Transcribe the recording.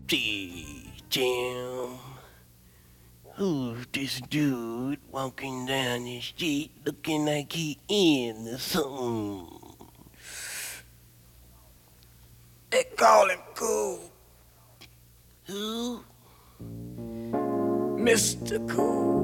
See, Jim, who's this dude walking down the street looking like he in something? They call him Cool, Who? Mr. Cool.